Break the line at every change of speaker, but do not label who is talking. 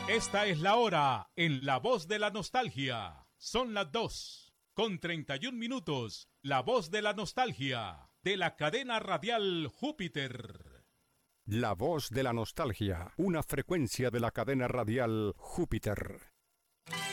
Esta es la hora en La Voz de la Nostalgia. Son las 2:31. La Voz de la Nostalgia, de la cadena radial Júpiter.
La Voz de la Nostalgia, una frecuencia de la cadena radial Júpiter.